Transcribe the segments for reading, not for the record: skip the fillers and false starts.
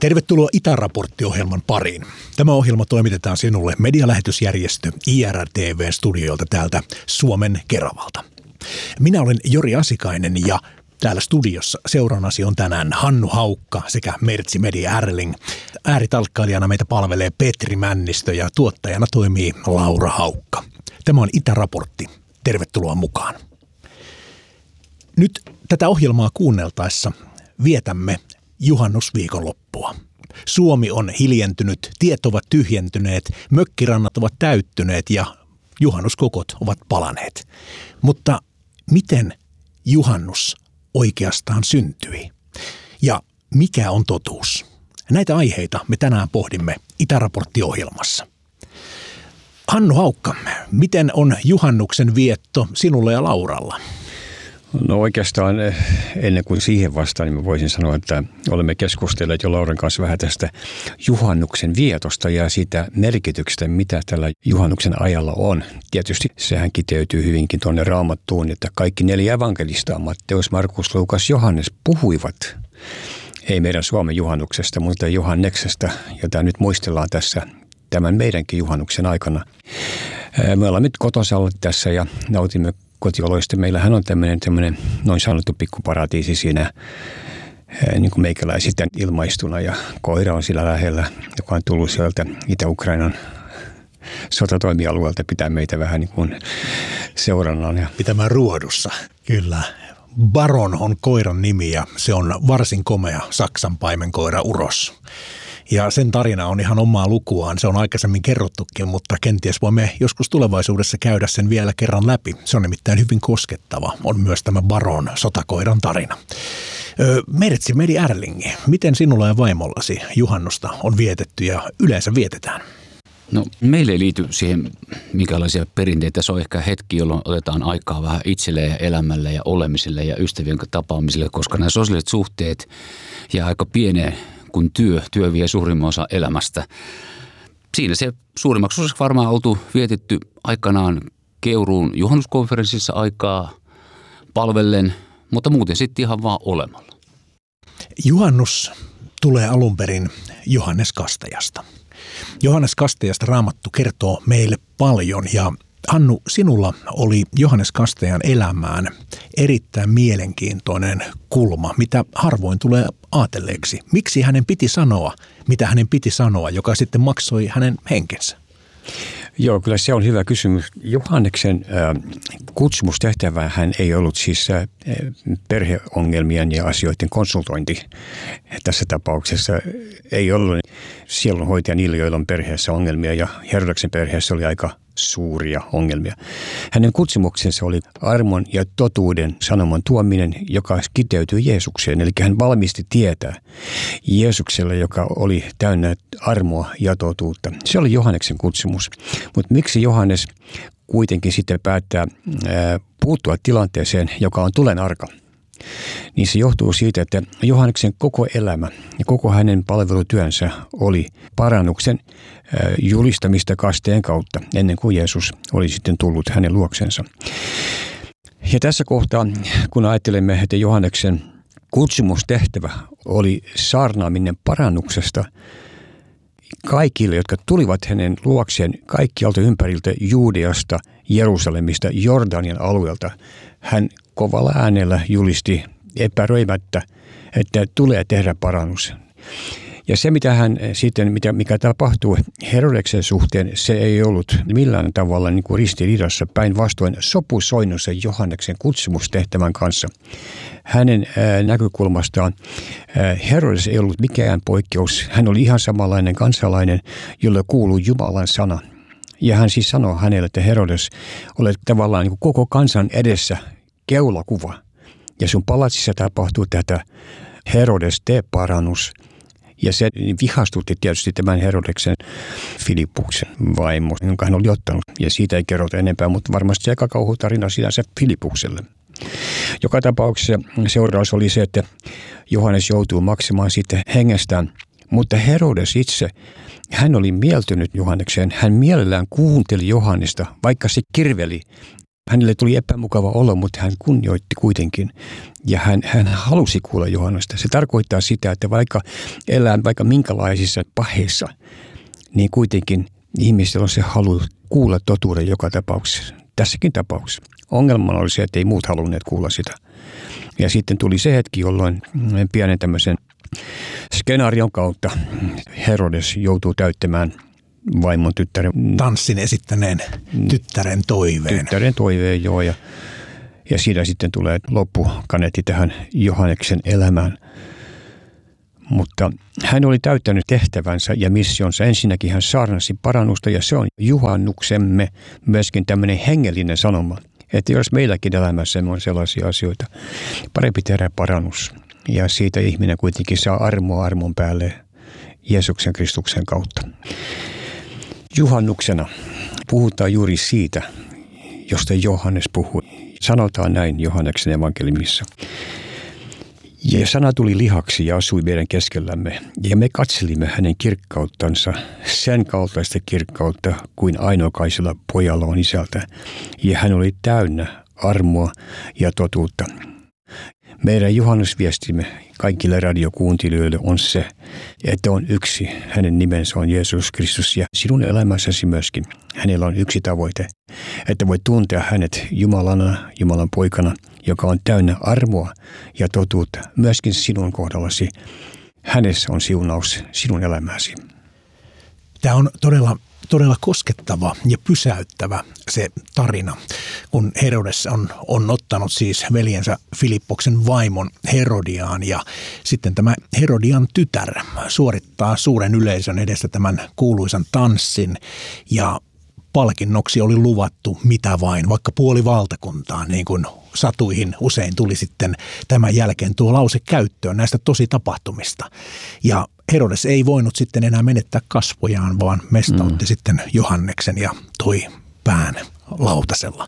Tervetuloa Itäraportti-ohjelman pariin. Tämä ohjelma toimitetaan sinulle medialähetysjärjestö IRTV-studioilta täältä Suomen Keravalta. Minä olen Jori Asikainen ja täällä studiossa seurannasi on tänään Hannu Haukka sekä Mertsi Media Erling. Ääritalkkailijana meitä palvelee Petri Männistö ja tuottajana toimii Laura Haukka. Tämä on Itäraportti. Tervetuloa mukaan. Nyt tätä ohjelmaa kuunneltaessa vietämme juhannusviikonloppua. Suomi on hiljentynyt, tiet ovat tyhjentyneet, mökkirannat ovat täyttyneet ja juhannuskokot ovat palaneet. Mutta miten juhannus oikeastaan syntyi? Ja mikä on totuus? Näitä aiheita me tänään pohdimme Itäraportti-ohjelmassa. Hannu Haukka, miten on juhannuksen vietto sinulla ja Lauralla? No oikeastaan ennen kuin siihen vastaan, niin mä voisin sanoa, että olemme keskustelleet jo Lauran kanssa vähän tästä juhannuksen vietosta ja siitä merkityksestä, mitä tällä juhannuksen ajalla on. Tietysti sehän kiteytyy hyvinkin tuonne Raamattuun, että kaikki 4 evankelistaa, Matteus, Markus, Luukas, Johannes, puhuivat, ei meidän Suomen juhannuksesta, mutta Johanneksesta, jota nyt muistellaan tässä tämän meidänkin juhannuksen aikana. Me ollaan nyt kotosalla tässä ja nautimme kotioloista. Meillähän on tämmöinen noin sanottu pikkuparatiisi siinä niin kuin meikäläisistä ilmaistuna ja koira on sillä lähellä, joka on tullut sieltä Itä-Ukrainan sotatoimialueelta pitää meitä vähän niin kuin seurannaan. Ja pitämään ruodussa, kyllä. Baron on koiran nimi ja se on varsin komea Saksan paimenkoira uros. Ja sen tarina on ihan omaa lukuaan. Se on aikaisemmin kerrottukin, mutta kenties voimme joskus tulevaisuudessa käydä sen vielä kerran läpi. Se on nimittäin hyvin koskettava. On myös tämä Baron sotakoiran tarina. Mertsi Media Erling, miten sinulla ja vaimollasi juhannusta on vietetty ja yleensä vietetään? No meille ei liity siihen minkälaisia perinteitä. Se on ehkä hetki, jolloin otetaan aikaa vähän itselleen ja elämälle ja olemiselle ja ystävien tapaamiselle, koska nämä sosiaaliset suhteet jää aika pieneen, kun työ vie suurimman osa elämästä. Siinä se suurimmaksi osaksi varmaan oltu vietetty aikanaan Keuruun juhannuskonferenssissa aikaa palvellen, mutta muuten sitten ihan vaan olemalla. Juhannus tulee alun perin Johannes Kastajasta. Johannes Kastajasta Raamattu kertoo meille paljon ja Hannu, sinulla oli Johannes Kastajan elämään erittäin mielenkiintoinen kulma, mitä harvoin tulee ajatelleeksi. Miksi hänen piti sanoa, mitä hänen piti sanoa, joka sitten maksoi hänen henkensä? Joo, kyllä se on hyvä kysymys. Johanneksen kutsumustehtävä hän ei ollut siis perheongelmien ja asioiden konsultointi. Tässä tapauksessa ei ollut sielunhoitaja niille, joilla on perheessä ongelmia ja Herodeksen perheessä oli aika suuria ongelmia. Hänen kutsumuksensa oli armon ja totuuden sanoman tuominen, joka kiteytyi Jeesukseen. Eli hän valmisti tietää Jeesukselle, joka oli täynnä armoa ja totuutta. Se oli Johanneksen kutsumus. Mutta miksi Johannes kuitenkin sitten päättää puuttua tilanteeseen, joka on tulen arka? Niin se johtuu siitä, että Johanneksen koko elämä ja koko hänen palvelutyönsä oli parannuksen julistamista kasteen kautta, ennen kuin Jeesus oli sitten tullut hänen luoksensa. Ja tässä kohtaa, kun ajattelemme, että Johanneksen kutsumustehtävä oli saarnaaminen parannuksesta kaikille, jotka tulivat hänen luokseen kaikkialta ympäriltä Juudeasta, Jerusalemista, Jordanian alueelta, hän kovalla äänellä julisti epäröimättä, että tulee tehdä parannus. Ja se, mikä tapahtuu Herodeksen suhteen, se ei ollut millään tavalla niin kuin ristiriidassa, päinvastoin sopusoinnussa Johanneksen kutsumustehtävän kanssa. Hänen näkökulmastaan Herodes ei ollut mikään poikkeus. Hän oli ihan samanlainen kansalainen, jolle kuuluu Jumalan sana. Ja hän siis sanoi hänelle, että Herodes, olet tavallaan niin kuin koko kansan edessä keulakuva. Ja sun palatsissa tapahtuu tätä Herodes, tee parannus. Ja se vihastutti tietysti tämän Herodeksen Filippuksen vaimo, jonka hän oli ottanut. Ja siitä ei kerrota enempää, mutta varmasti aika kauhutarina sinänsä Filippukselle. Joka tapauksessa seuraus oli se, että Johannes joutuu maksamaan sitten hengestään. Mutta Herodes itse, hän oli mieltynyt Johannekseen. Hän mielellään kuunteli Johannesta, vaikka se kirveli Hänelle tuli epämukava olo, mutta hän kunnioitti kuitenkin ja hän halusi kuulla Johannesta. Se tarkoittaa sitä, että vaikka elää vaikka minkälaisissa paheissa, niin kuitenkin ihmisillä on se halu kuulla totuuden joka tapauksessa. Tässäkin tapauksessa. Ongelma oli se, että ei muut halunneet kuulla sitä. Ja sitten tuli se hetki, jolloin pienen tämmöisen skenaarion kautta Herodes joutuu täyttämään vaimon tyttären tanssin esittäneen tyttären toiveen. Tyttären toiveen, joo. Ja siitä sitten tulee loppukaneetti tähän Johanneksen elämään. Mutta hän oli täyttänyt tehtävänsä ja missionsa. Ensinnäkin hän saarnasi parannusta ja se on juhannuksemme myöskin tämmöinen hengellinen sanoma. Että jos meilläkin elämässä on sellaisia asioita, parempi tehdä parannus. Ja siitä ihminen kuitenkin saa armoa armon päälle Jeesuksen Kristuksen kautta. Juhannuksena puhutaan juuri siitä, josta Johannes puhui. Sanotaan näin Johanneksen evankeliumissa. Ja sana tuli lihaksi ja asui meidän keskellämme, ja me katselimme hänen kirkkauttansa, sen kaltaista kirkkautta kuin ainokaisella pojalla on isältä, ja hän oli täynnä armoa ja totuutta. Meidän juhannusviestimme kaikille radiokuuntelijoille on se, että on yksi, hänen nimensä on Jeesus Kristus, ja sinun elämässäsi myöskin hänellä on yksi tavoite, että voit tuntea hänet Jumalana, Jumalan poikana, joka on täynnä armoa ja totuutta myöskin sinun kohdallasi. Hänessä on siunaus sinun elämäsi. Tämä on todella koskettava ja pysäyttävä se tarina, kun Herodes on ottanut siis veljensä Filippoksen vaimon Herodiaan ja sitten tämä Herodian tytär suorittaa suuren yleisön edessä tämän kuuluisan tanssin ja palkinnoksi oli luvattu mitä vain, vaikka puoli valtakuntaa, niin kuin satuihin usein tuli sitten tämän jälkeen tuo lause käyttöön näistä tositapahtumista. Ja Herodes ei voinut sitten enää menettää kasvojaan, vaan mestautti sitten Johanneksen ja toi pään lautasella.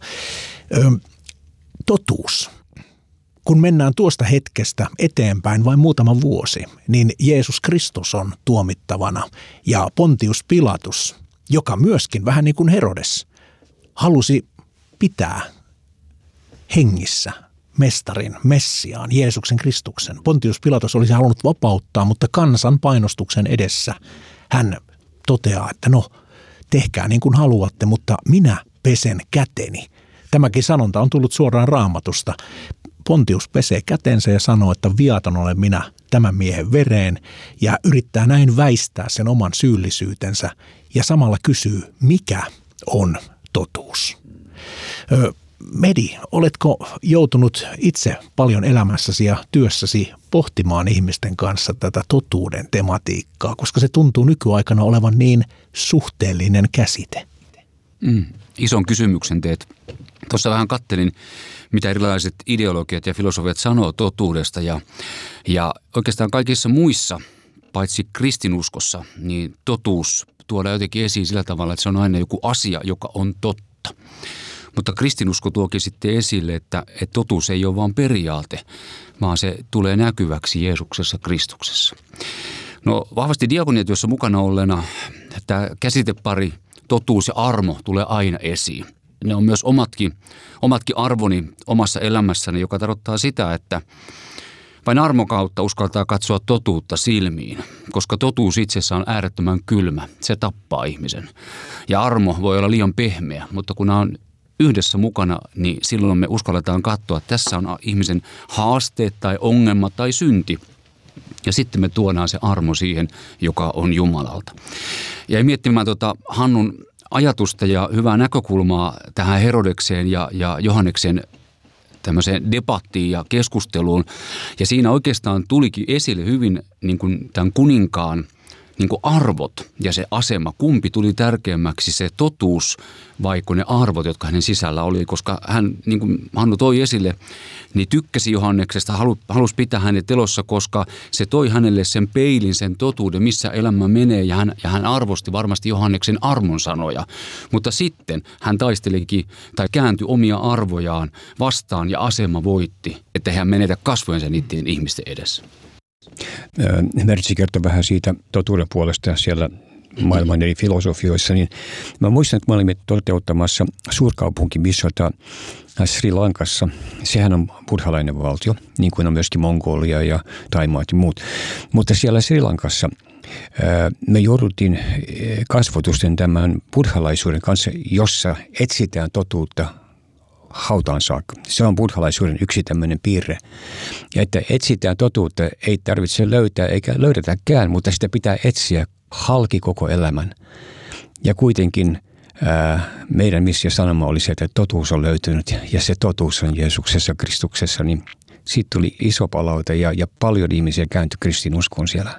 Totuus. Kun mennään tuosta hetkestä eteenpäin vain muutama vuosi, niin Jeesus Kristus on tuomittavana ja Pontius Pilatus, joka myöskin vähän niin kuin Herodes halusi pitää hengissä mestarin, Messiaan, Jeesuksen Kristuksen. Pontius Pilatus olisi halunnut vapauttaa, mutta kansan painostuksen edessä hän toteaa, että no tehkää niin kuin haluatte, mutta minä pesen käteni. Tämäkin sanonta on tullut suoraan Raamatusta. Pontius pesee kätensä ja sanoo, että viaton olen minä tämän miehen vereen ja yrittää näin väistää sen oman syyllisyytensä ja samalla kysyy, mikä on totuus. Medi, oletko joutunut itse paljon elämässäsi ja työssäsi pohtimaan ihmisten kanssa tätä totuuden tematiikkaa, koska se tuntuu nykyaikana olevan niin suhteellinen käsite? Ison kysymyksen teet. Tuossa vähän kattelin, mitä erilaiset ideologiat ja filosofiat sanoo totuudesta ja oikeastaan kaikissa muissa, paitsi kristinuskossa, niin totuus tuodaan jotenkin esiin sillä tavalla, että se on aina joku asia, joka on totta. Mutta kristinusko tuokin sitten esille, että totuus ei ole vain periaate, vaan se tulee näkyväksi Jeesuksessa Kristuksessa. No vahvasti diakoniatyössä mukana olleena tämä käsitepari totuus ja armo tulee aina esiin. Ne on myös omatkin arvoni omassa elämässäni, joka tarkoittaa sitä, että vain armon kautta uskaltaa katsoa totuutta silmiin, koska totuus itsessään on äärettömän kylmä. Se tappaa ihmisen. Ja armo voi olla liian pehmeä, mutta kun nämä on yhdessä mukana, niin silloin me uskalletaan katsoa, että tässä on ihmisen haasteet tai ongelma tai synti. Ja sitten me tuodaan se armo siihen, joka on Jumalalta. Ja miettimään Hannun ajatusta ja hyvää näkökulmaa tähän Herodekseen ja Johanneksen tämmöiseen debattiin ja keskusteluun. Ja siinä oikeastaan tulikin esille hyvin niin kuin tämän kuninkaan niin kuin arvot ja se asema. Kumpi tuli tärkeämmäksi, se totuus vaiko ne arvot, jotka hänen sisällä oli. Koska hän, niin kuin Hannu toi esille, niin tykkäsi Johanneksesta, halusi pitää hänet elossa, koska se toi hänelle sen peilin, sen totuuden, missä elämä menee. Ja hän arvosti varmasti Johanneksen armon sanoja. Mutta sitten hän taistelikin tai kääntyi omia arvojaan vastaan ja asema voitti, että hän menetä kasvojensa niiden ihmisten edessä. Mertsi kertoi vähän siitä totuuden puolesta siellä maailman eri filosofioissa, niin mä muistan, että me olimme toteuttamassa suurkaupunkimissiota Sri Lankassa. Sehän on buddhalainen valtio, niin kuin on myöskin Mongolia ja Thaimaat ja muut. Mutta siellä Sri Lankassa me jouduttiin kasvotusten tämän buddhalaisuuden kanssa, jossa etsitään totuutta hautaan saakka. Se on buddhalaisuuden yksi tämmöinen piirre. Ja että etsitään totuutta, ei tarvitse löytää eikä löydetäkään, mutta sitä pitää etsiä halki koko elämän. Ja kuitenkin meidän missio-sanoma oli se, että totuus on löytynyt ja se totuus on Jeesuksessa, Kristuksessa. Niin siitä tuli iso palaute ja paljon ihmisiä kääntyi kristinuskoon siellä.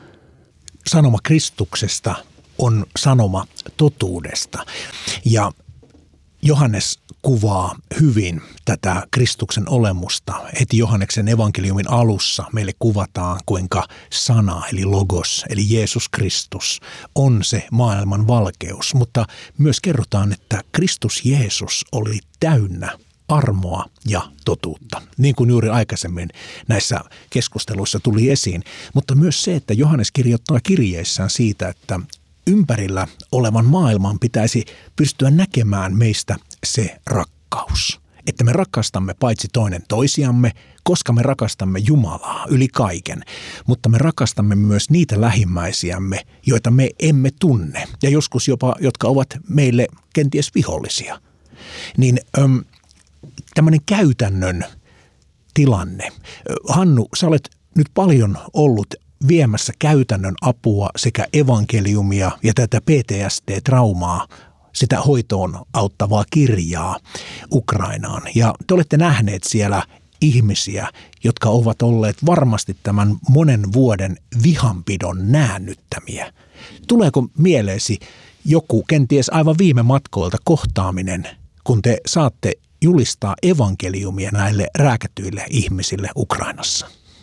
Sanoma Kristuksesta on sanoma totuudesta. Ja Johannes kuvaa hyvin tätä Kristuksen olemusta. Heti Johanneksen evankeliumin alussa meille kuvataan, kuinka sana, eli logos, eli Jeesus Kristus, on se maailman valkeus. Mutta myös kerrotaan, että Kristus Jeesus oli täynnä armoa ja totuutta, niin kuin juuri aikaisemmin näissä keskusteluissa tuli esiin. Mutta myös se, että Johannes kirjoittaa kirjeissään siitä, että ympärillä olevan maailman pitäisi pystyä näkemään meistä se rakkaus. Että me rakastamme paitsi toinen toisiamme, koska me rakastamme Jumalaa yli kaiken, mutta me rakastamme myös niitä lähimmäisiämme, joita me emme tunne ja joskus jopa, jotka ovat meille kenties vihollisia. Niin tämmöinen käytännön tilanne. Hannu, sä olet nyt paljon ollut viemässä käytännön apua sekä evankeliumia ja tätä PTSD-traumaa, sitä hoitoon auttavaa kirjaa Ukrainaan. Ja te olette nähneet siellä ihmisiä, jotka ovat olleet varmasti tämän monen vuoden vihanpidon näännyttämiä. Tuleeko mieleesi joku kenties aivan viime matkoilta kohtaaminen, kun te saatte julistaa evankeliumia näille rääkätyille ihmisille Ukrainassa?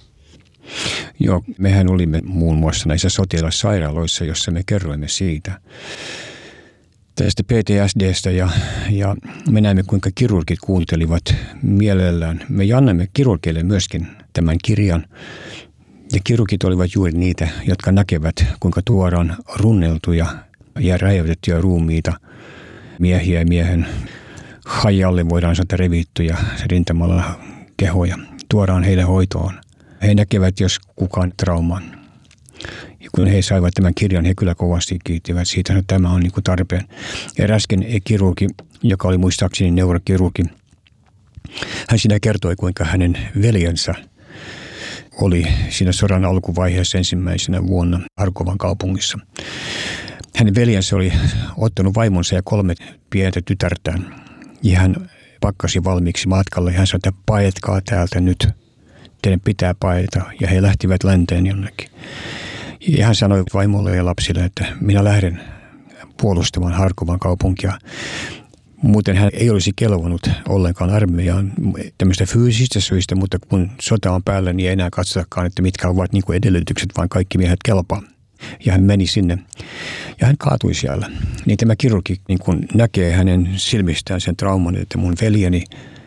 Joo, mehän olimme muun muassa näissä sotilassairaaloissa, jossa me kerroimme siitä tästä PTSDstä ja me näemme, kuinka kirurgit kuuntelivat mielellään. Me annamme kirurgeille myöskin tämän kirjan ja kirurgit olivat juuri niitä, jotka näkevät, kuinka tuodaan runneltuja ja räjäytettyjä ruumiita miehiä ja miehen hajalle voidaan sanoa revittyjä rintamalla kehoja. Tuodaan heille hoitoon. He näkevät, jos kukaan trauman. Ja kun he saivat tämän kirjan, he kyllä kovasti kiittivät siitä, että tämä on niin kuin tarpeen. Eräskin kirurgi, joka oli muistaakseni neurokirurgi, hän siinä kertoi, kuinka hänen veljensä oli siinä sodan alkuvaiheessa ensimmäisenä vuonna Harkovan kaupungissa. Hänen veljensä oli ottanut vaimonsa ja 3 pientä tytärtään. Ja hän pakkasi valmiiksi matkalle ja hän sanoi, että paetkaa täältä nyt. Teidän pitää paeta. Ja he lähtivät länteen jonnekin. Ja hän sanoi vaimolle ja lapsille, että minä lähden puolustamaan Harkovan kaupunkia. Muuten hän ei olisi kelvannut ollenkaan armeijaan tämmöistä fyysistä syistä, mutta kun sota on päällä, niin ei enää katsotakaan, että mitkä ovat niin kuin edellytykset, vaan kaikki miehet kelpaa. Ja hän meni sinne ja hän kaatui siellä. Niin tämä kirurgi niin kuin näkee hänen silmistään sen trauman, että mun veljeni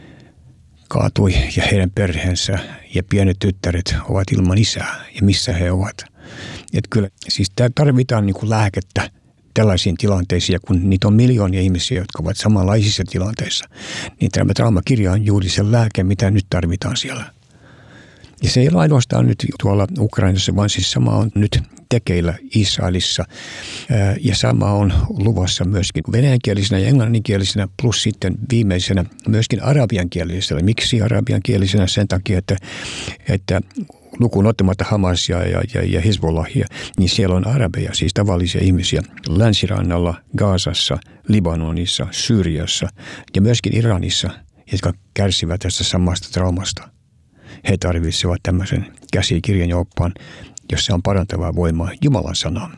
kaatui ja heidän perheensä ja pienet tyttäret ovat ilman isää ja missä he ovat. Että kyllä siis tarvitaan niin kuin lääkettä tällaisiin tilanteisiin, ja kun niitä on miljoonia ihmisiä, jotka ovat samanlaisissa tilanteissa, niin tämä traumakirja on juuri se lääke, mitä nyt tarvitaan siellä. Ja se ei ole ainoastaan nyt tuolla Ukrainassa, vaan siis sama on nyt tekeillä Israelissa. Ja sama on luvassa myöskin venäjänkielisenä ja englanninkielisenä, plus sitten viimeisenä myöskin arabiankielisenä. Miksi arabiankielisenä? Sen takia, että lukuun ottamatta Hamasia ja Hezbollahia, niin siellä on arabeja, siis tavallisia ihmisiä länsirannalla, Gazassa, Libanonissa, Syyriassa ja myöskin Iranissa, jotka kärsivät tästä samasta traumasta. He tarvitsevat tämmöisen käsikirjan ja oppaan, jossa on parantavaa voimaa Jumalan sanaa.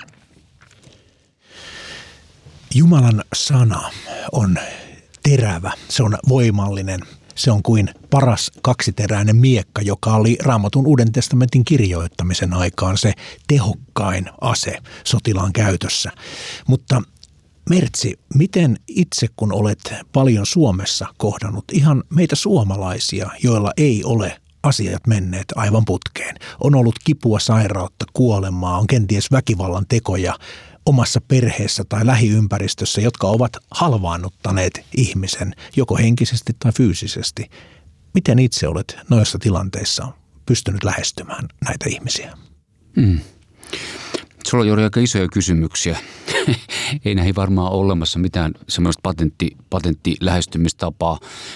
Jumalan sana on terävä, se on voimallinen. Se on kuin paras kaksiteräinen miekka, joka oli Raamatun Uuden testamentin kirjoittamisen aikaan se tehokkain ase sotilaan käytössä. Mutta Mertsi, miten itse kun olet paljon Suomessa kohdannut ihan meitä suomalaisia, joilla ei ole asiat menneet aivan putkeen. On ollut kipua, sairautta, kuolemaa, on kenties väkivallan tekoja omassa perheessä tai lähiympäristössä, jotka ovat halvaannuttaneet ihmisen joko henkisesti tai fyysisesti. Miten itse olet noissa tilanteissa pystynyt lähestymään näitä ihmisiä? Sulla on Jori aika isoja kysymyksiä. Ei näihin varmaan ole olemassa mitään semmoista patenttilähestymistapaa.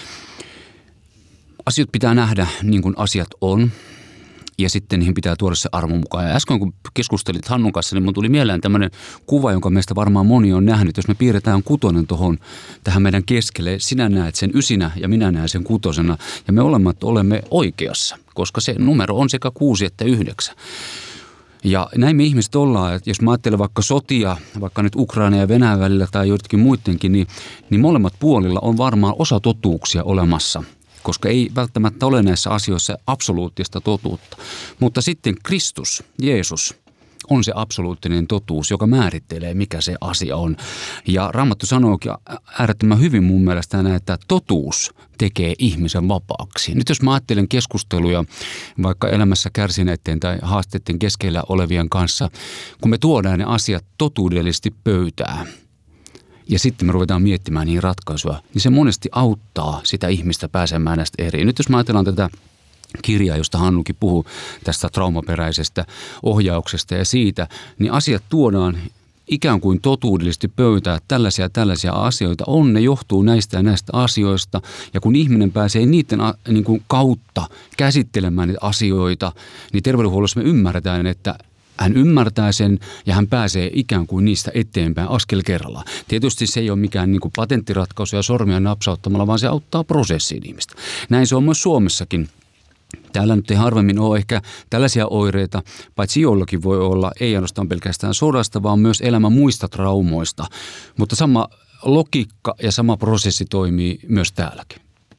Asiat pitää nähdä niin kuin asiat on. Ja sitten niihin pitää tuoda se armo mukaan. Ja äsken kun keskustelit Hannun kanssa, niin mun tuli mieleen tämmöinen kuva, jonka meistä varmaan moni on nähnyt. Jos me piirretään kutonen tähän meidän keskelle, sinä näet sen ysinä ja minä näen sen kutosena. Ja me olemme oikeassa, koska se numero on sekä 6 että 9. Ja näin me ihmiset ollaan, että jos mä ajattelen vaikka sotia, vaikka nyt Ukraina ja Venäjän välillä tai joidenkin muidenkin, niin molemmat puolilla on varmaan osa totuuksia olemassa. Koska ei välttämättä ole näissä asioissa absoluuttista totuutta. Mutta sitten Kristus, Jeesus, on se absoluuttinen totuus, joka määrittelee, mikä se asia on. Ja Raamattu sanookin äärettömän hyvin mun mielestä näin, että totuus tekee ihmisen vapaaksi. Nyt jos mä ajattelen keskusteluja vaikka elämässä kärsineiden tai haasteiden keskellä olevien kanssa, kun me tuodaan ne asiat totuudellisesti pöytään, ja sitten me ruvetaan miettimään niihin ratkaisuja, niin se monesti auttaa sitä ihmistä pääsemään näistä eri. Nyt jos me ajatellaan tätä kirjaa, josta Hannukin puhuu, tästä traumaperäisestä ohjauksesta ja siitä, niin asiat tuodaan ikään kuin totuudellisesti pöytään, että tällaisia asioita on, ne johtuu näistä ja näistä asioista. Ja kun ihminen pääsee niiden niin kuin kautta käsittelemään niitä asioita, niin terveydenhuollossa me ymmärretään, että hän ymmärtää sen ja hän pääsee ikään kuin niistä eteenpäin askel kerrallaan. Tietysti se ei ole mikään niin kuin patenttiratkaisu ja sormia napsauttamalla, vaan se auttaa prosessiin ihmistä. Näin se on myös Suomessakin. Täällä nyt ei harvemmin ole ehkä tällaisia oireita, paitsi jollakin voi olla, ei ainoastaan pelkästään sodasta, vaan myös elämän muista traumoista. Mutta sama logiikka ja sama prosessi toimii myös täälläkin.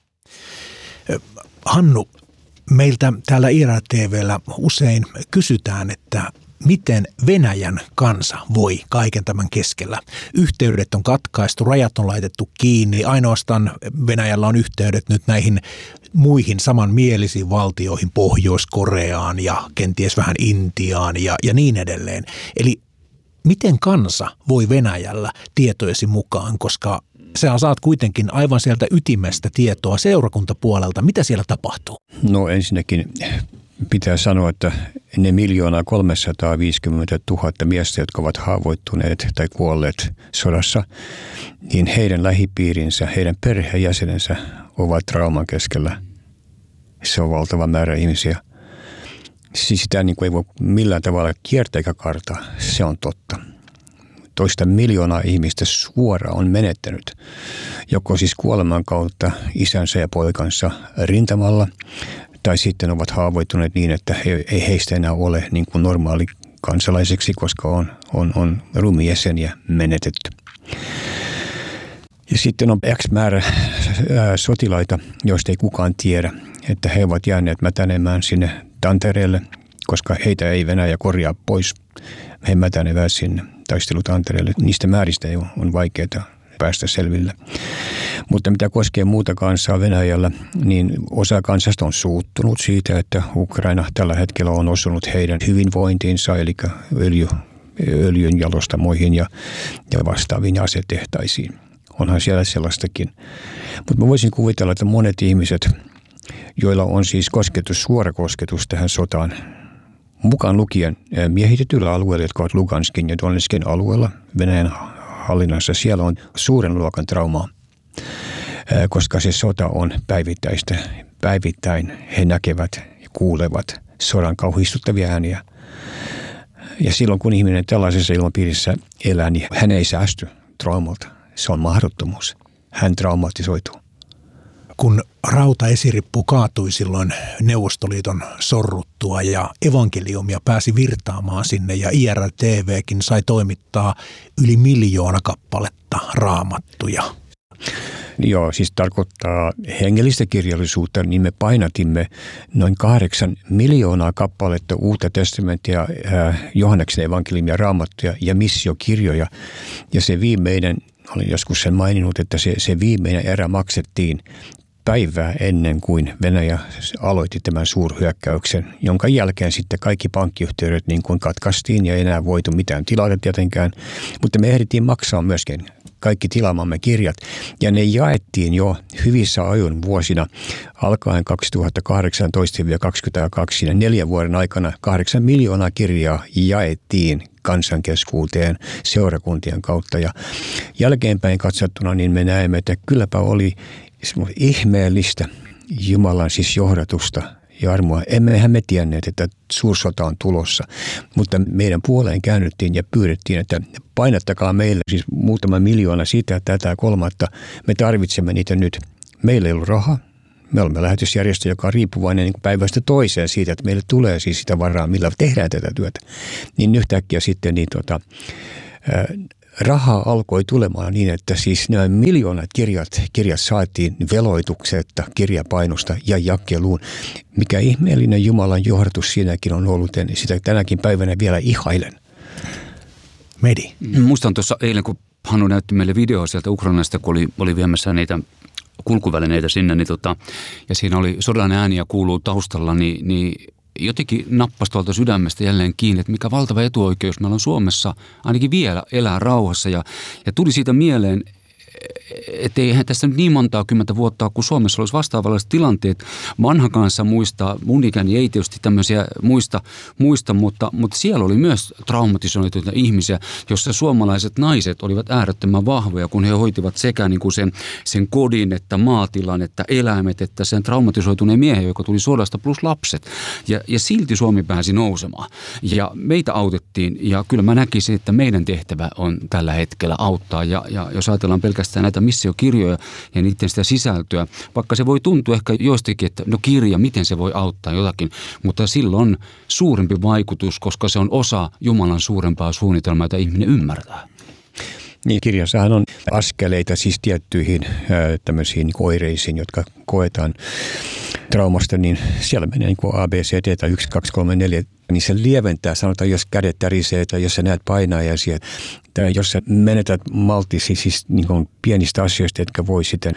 Hannu, meiltä täällä IRA-TV:llä usein kysytään, että miten Venäjän kansa voi kaiken tämän keskellä. Yhteydet on katkaistu, rajat on laitettu kiinni, ainoastaan Venäjällä on yhteydet nyt näihin muihin samanmielisiin valtioihin, Pohjois-Koreaan ja kenties vähän Intiaan ja niin edelleen. Eli miten kansa voi Venäjällä tietojesi mukaan, koska sä saat kuitenkin aivan sieltä ytimestä tietoa seurakuntapuolelta. Mitä siellä tapahtuu? No ensinnäkin pitää sanoa, että ne 1,350,000 miestä, jotka ovat haavoittuneet tai kuolleet sodassa, niin heidän lähipiirinsä, heidän perheenjäsenensä ovat trauman keskellä. Se on valtava määrä ihmisiä. Siis sitä niin kuin ei voi millään tavalla kiertää eikä kartaa. Se on totta. 2 miljoonaa ihmistä suoraan on menettänyt, joko siis kuoleman kautta isänsä ja poikansa rintamalla, tai sitten ovat haavoittuneet niin, että ei heistä enää ole niin kuin normaali kansalaiseksi, koska on ruumiinjäseniä menetetty. Ja sitten on X määrä sotilaita, joista ei kukaan tiedä, että he ovat jääneet mätänemään sinne Tantereelle, koska heitä ei Venäjä korjaa pois. He mätänevät sinne taistelutantereelle. Niistä määristä on vaikeaa päästä selville. Mutta mitä koskee muuta kansaa Venäjällä, niin osa kansasta on suuttunut siitä, että Ukraina tällä hetkellä on osunut heidän hyvinvointiinsa, eli öljyn jalostamoihin ja vastaaviin asetehtaisiin. Onhan siellä sellaistakin. Mutta mä voisin kuvitella, että monet ihmiset, joilla on siis suora kosketus tähän sotaan, mukaan lukien miehitetyillä alueilla, jotka ovat Luganskin ja Donetskin alueella Venäjän hallinnassa, siellä on suuren luokan traumaa, koska se sota on päivittäistä. Päivittäin he näkevät ja kuulevat sodan kauhistuttavia ääniä. Ja silloin kun ihminen tällaisessa ilmapiirissä elää, niin hän ei säästy traumalta. Se on mahdottomuus. Hän traumatisoituu. Kun rautaesirippu kaatui silloin Neuvostoliiton sorruttua ja evankeliumia pääsi virtaamaan sinne ja IRTVkin sai toimittaa yli 1 miljoona kappaletta raamattuja. Joo, siis tarkoittaa hengellistä kirjallisuutta, niin me painatimme noin 8 miljoonaa kappaletta Uutta testamenttia, Johanneksen evankeliumia, raamattuja ja missiokirjoja. Ja se viimeinen, olin joskus sen maininnut, että se viimeinen erä maksettiin päivää ennen kuin Venäjä aloitti tämän suurhyökkäyksen, jonka jälkeen sitten kaikki pankkiyhteydet niin kuin katkaistiin ja ei enää voitu mitään tilata tietenkään, mutta me ehdittiin maksaa myöskin kaikki tilaamamme kirjat ja ne jaettiin jo hyvissä ajoin vuosina alkaen 2018-2022, 4 vuoden aikana 8 miljoonaa kirjaa jaettiin kansankeskuuteen seurakuntien kautta ja jälkeenpäin katsottuna niin me näemme, että kylläpä oli ihmeellistä Jumalan siis johdatusta ja armoa. Emmehän me tienneet, että suursota on tulossa, mutta meidän puoleen käännyttiin ja pyydettiin, että painattakaa meille siis muutama miljoona sitä, tätä ja kolmatta. Me tarvitsemme niitä nyt. Meillä ei ollut rahaa. Me olemme lähetysjärjestö, joka on riippuvainen niin päivästä toiseen siitä, että meille tulee siis sitä varaa, millä tehdään tätä työtä. Niin yhtäkkiä sitten rahaa alkoi tulemaan niin, että siis nämä miljoonat kirjat saatiin veloituksetta, kirjapainosta ja jakeluun. Mikä ihmeellinen Jumalan johdatus siinäkin on ollut, niin sitä tänäkin päivänä vielä ihailen. Medi. Muistan tuossa eilen, kun Hannu näytti meille videoa sieltä Ukrainasta, kun oli viemässä niitä kulkuvälineitä sinne, ja siinä oli sodan ääniä kuuluu taustalla, niin jotenkin nappasi tuolta sydämestä jälleen kiinni, että mikä valtava etuoikeus meillä on Suomessa ainakin vielä elää rauhassa. Ja tuli siitä mieleen, että eihän tässä nyt niin montaa 10 vuotta, kun Suomessa olisi vastaavalliset tilanteet. Vanha kanssa muistaa, mun ikäni ei tietysti tämmöisiä muista, mutta siellä oli myös traumatisoituneita ihmisiä, jossa suomalaiset naiset olivat äärettömän vahvoja, kun he hoitivat sekä niin kuin sen kodin, että maatilan, että eläimet, että sen traumatisoituneen miehen, joka tuli sodasta, plus lapset. Ja silti Suomi pääsi nousemaan. Ja meitä autettiin, ja kyllä mä näkisin, että meidän tehtävä on tällä hetkellä auttaa, ja jos ajatellaan pelkästään näitä missiokirjoja ja niiden sitä sisältöä, vaikka se voi tuntua ehkä joistakin, että no kirja, miten se voi auttaa jotakin, mutta sillä on suurempi vaikutus, koska se on osa Jumalan suurempaa suunnitelmaa, jota ihminen ymmärtää. Niin, kirjassahan on askeleita siis tiettyihin tämmöisiin oireisiin, jotka koetaan traumasta, niin siellä menee niin kuin ABCD tai 1, 2, 3, 4, niin se lieventää, sanotaan, jos kädet tärisee tai jos sä näet painajaisia, tai jos sä menetät maltisi siis niin kuin pienistä asioista, jotka voi sitten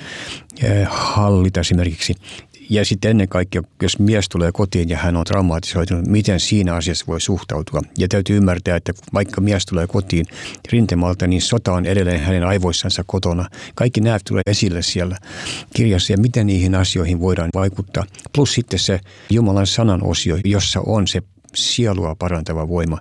hallita esimerkiksi. Ja sitten ennen kaikkea, jos mies tulee kotiin ja hän on traumatisoitunut, miten siinä asiassa voi suhtautua. Ja täytyy ymmärtää, että vaikka mies tulee kotiin rintemalta, niin sota on edelleen hänen aivoissansa kotona. Kaikki nämä tulee esille siellä kirjassa ja miten niihin asioihin voidaan vaikuttaa. Plus sitten se Jumalan sanan osio, jossa on se sielua parantava voima,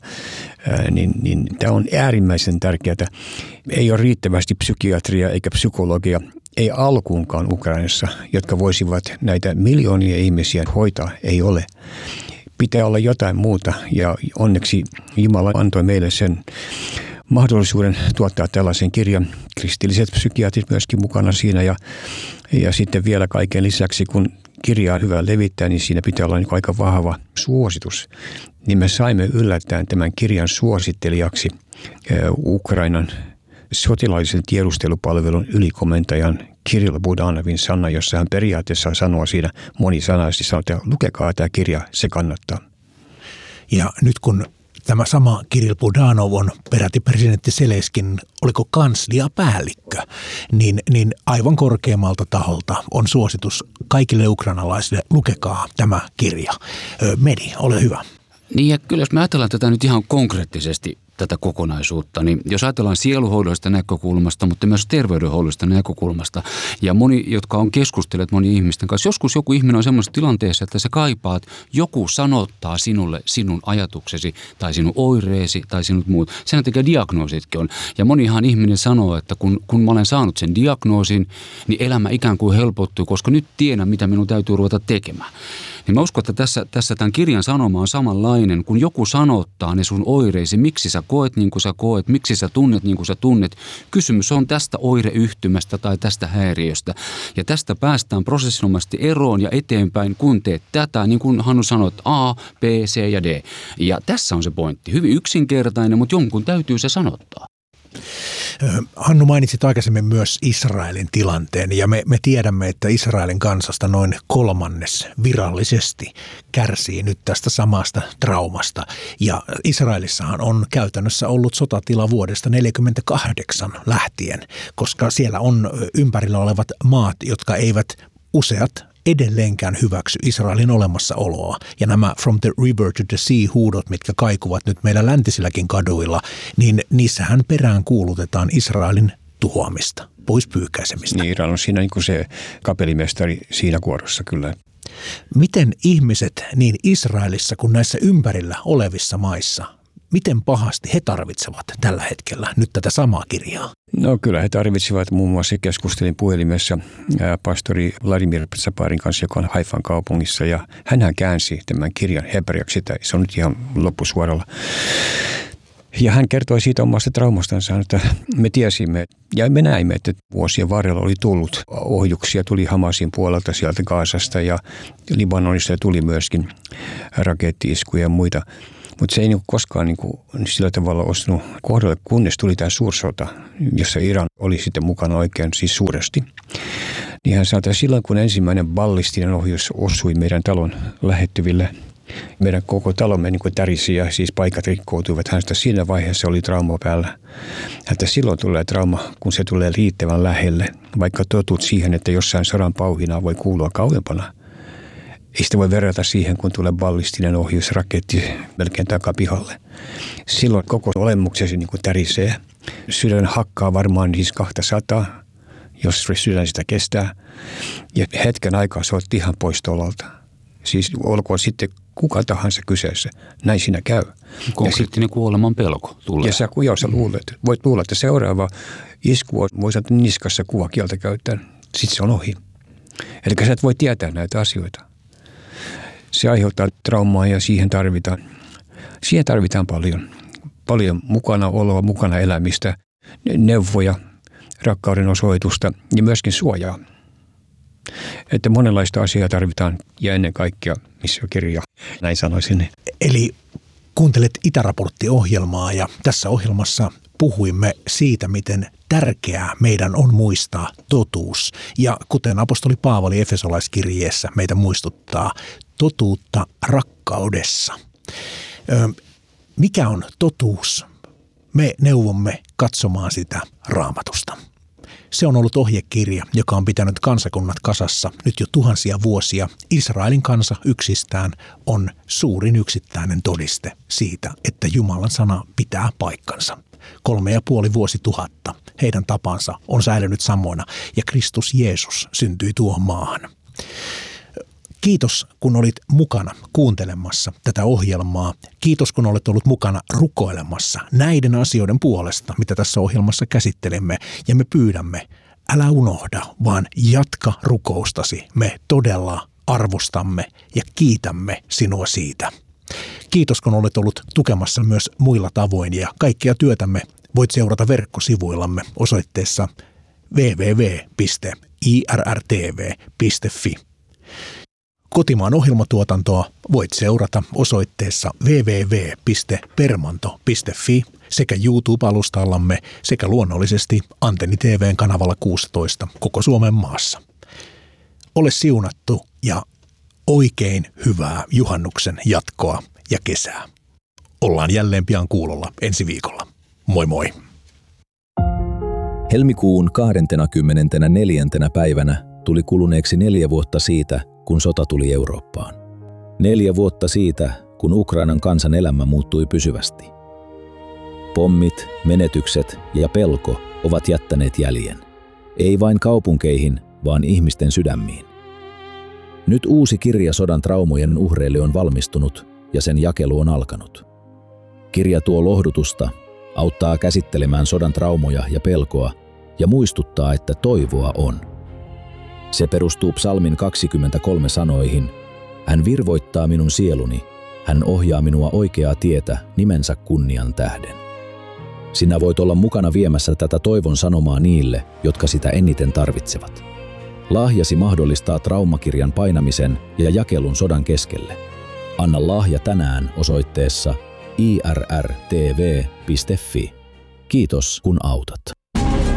niin tämä on äärimmäisen tärkeää. Ei ole riittävästi psykiatria eikä psykologia, ei alkuunkaan Ukrainassa, jotka voisivat näitä miljoonia ihmisiä hoitaa, ei ole. Pitää olla jotain muuta ja onneksi Jumala antoi meille sen mahdollisuuden tuottaa tällaisen kirjan. Kristilliset psykiatrit myöskin mukana siinä ja sitten vielä kaiken lisäksi, kun kirjaa on hyvä levittää, niin siinä pitää olla niin aika vahva suositus. Niin me saimme yllättäen tämän kirjan suosittelijaksi Ukrainan sotilaallisen tiedustelupalvelun ylikomentajan Kirill Budanovin sana, jossa hän periaatteessa sanoo siinä monisanaisesti, sanoo, että lukekaa tämä kirja, se kannattaa. Ja nyt kun tämä sama Kirill Budanov on peräti presidentti Zelenskin, oliko kansliapäällikkö, niin aivan korkeammalta taholta on suositus kaikille ukrainalaisille, lukekaa tämä kirja. Medi, ole hyvä. Niin ja kyllä jos me ajatellaan tätä nyt ihan konkreettisesti, tätä kokonaisuutta, niin jos ajatellaan sieluhoidollisesta näkökulmasta, mutta myös terveydenhoidollisesta näkökulmasta, ja moni, jotka on keskustelleet moni ihmisten kanssa, joskus joku ihminen on semmoisessa tilanteessa, että se kaipaa, että joku sanottaa sinulle sinun ajatuksesi, tai sinun oireesi, tai sinut muut. Sen takia diagnoositkin on. Ja monihan ihminen sanoo, että kun mä olen saanut sen diagnoosin, niin elämä ikään kuin helpottuu, koska nyt tiedän, mitä minun täytyy ruveta tekemään. Niin mä uskon, että tässä tämän kirjan sanoma on samanlainen, kun joku sanottaa ne sun oireisi, miksi sä koet niin kuin sä koet, miksi sä tunnet niin kuin sä tunnet. Kysymys on tästä oireyhtymästä tai tästä häiriöstä. Ja tästä päästään prosessinomaisesti eroon ja eteenpäin, kun teet tätä, niin kuin Hannu sanoi, A, B, C ja D. Ja tässä on se pointti. Hyvin yksinkertainen, mutta jonkun täytyy se sanottaa. Hannu, mainitsit aikaisemmin myös Israelin tilanteen ja me tiedämme, että Israelin kansasta noin 1/3 virallisesti kärsii nyt tästä samasta traumasta. Ja Israelissahan on käytännössä ollut sotatila vuodesta 1948 lähtien, koska siellä on ympärillä olevat maat, jotka eivät useat edelleenkään hyväksy Israelin olemassaoloa. Ja nämä From the River to the Sea -huudot, mitkä kaikuvat nyt meillä läntisilläkin kaduilla, niin niissähän perään kuulutetaan Israelin tuhoamista, pois pyyhkäisemistä. Niin, Iran on siinä niin kuin se kapellimestari siinä kuorossa kyllä. Miten ihmiset niin Israelissa kuin näissä ympärillä olevissa maissa, miten pahasti he tarvitsevat tällä hetkellä nyt tätä samaa kirjaa? No kyllä he tarvitsivat, muun muassa keskustelin puhelimessa pastori Vladimir Zaparin kanssa, joka on Haifan kaupungissa, ja hänhän käänsi tämän kirjan hebreaksi, se on nyt ihan loppusuoralla. Ja hän kertoi siitä omasta traumastansa, että me tiesimme ja me näimme, että vuosien varrella oli tullut ohjuksia, tuli Hamasin puolelta sieltä Gazasta ja Libanonista tuli myöskin rakettiiskuja ja muita. Mutta se ei koskaan sillä tavalla ostunut kohdalle, kunnes tuli tämä suursota, jossa Iran oli sitten mukana oikein siis suuresti. Niin hän sanoi, että silloin kun ensimmäinen ballistinen ohjus osui meidän talon lähettyville, meidän koko talomme tärisi ja siis paikat rikkoutuivat. Hänestä siinä vaiheessa oli trauma päällä. Että silloin tulee trauma, kun se tulee riittävän lähelle. Vaikka totut siihen, että jossain sodan pauhinaa voi kuulua kauempana. Ei sitä voi verrata siihen, kun tulee ballistinen ohjus, raketti melkein takapihalle. Silloin koko olemuksesi tärisee. Sydän hakkaa varmaan siis 200, jos sydän sitä kestää. Ja hetken aikaa sä oot ihan pois tolalta. Siis olkoon sitten kuka tahansa kyseessä. Näin siinä käy. Konkreettinen kuoleman pelko tulee. Ja sä voit luulla, että seuraava isku voi saada niskassa kuvakieltä käyttäen. Sitten se on ohi. Eli sä et voi tietää näitä asioita. Se aiheuttaa traumaa ja siihen tarvitaan paljon mukana oloa, mukana elämistä, neuvoja, rakkauden osoitusta ja myöskin suojaa. Että monenlaista asiaa tarvitaan ja ennen kaikkea missiokirja, näin sanoisin. Eli kuuntelet Itäraportti-ohjelmaa ja tässä ohjelmassa puhuimme siitä, miten tärkeää meidän on muistaa totuus. Ja kuten apostoli Paavali Efesolaiskirjeessä meitä muistuttaa, totuutta rakkaudessa. Mikä on totuus? Me neuvomme katsomaan sitä Raamatusta. Se on ollut ohjekirja, joka on pitänyt kansakunnat kasassa nyt jo tuhansia vuosia. Israelin kansa yksistään on suurin yksittäinen todiste siitä, että Jumalan sana pitää paikkansa. 3,5 vuosituhatta heidän tapansa on säilynyt samoina ja Kristus Jeesus syntyi tuohon maahan. Kiitos, kun olit mukana kuuntelemassa tätä ohjelmaa. Kiitos, kun olet ollut mukana rukoilemassa näiden asioiden puolesta, mitä tässä ohjelmassa käsittelemme. Ja me pyydämme, älä unohda, vaan jatka rukoustasi. Me todella arvostamme ja kiitämme sinua siitä. Kiitos, kun olet ollut tukemassa myös muilla tavoin ja kaikkia työtämme voit seurata verkkosivuillamme osoitteessa www.irrtv.fi. Kotimaan ohjelmatuotantoa voit seurata osoitteessa www.permanto.fi sekä YouTube-alustallamme sekä luonnollisesti Antenni TV:n kanavalla 16 koko Suomen maassa. Ole siunattu ja oikein hyvää juhannuksen jatkoa ja kesää. Ollaan jälleen pian kuulolla ensi viikolla. Moi moi! Helmikuun 24. päivänä tuli kuluneeksi 4 vuotta siitä, kun sota tuli Eurooppaan. 4 vuotta siitä, kun Ukrainan kansan elämä muuttui pysyvästi. Pommit, menetykset ja pelko ovat jättäneet jäljen. Ei vain kaupunkeihin, vaan ihmisten sydämiin. Nyt uusi kirja sodan traumojen uhreille on valmistunut ja sen jakelu on alkanut. Kirja tuo lohdutusta, auttaa käsittelemään sodan traumoja ja pelkoa ja muistuttaa, että toivoa on. Se perustuu Psalmin 23 sanoihin: Hän virvoittaa minun sieluni, hän ohjaa minua oikeaa tietä nimensä kunnian tähden. Sinä voit olla mukana viemässä tätä toivon sanomaa niille, jotka sitä eniten tarvitsevat. Lahjasi mahdollistaa traumakirjan painamisen ja jakelun sodan keskelle. Anna lahja tänään osoitteessa irrtv.fi. Kiitos kun autat.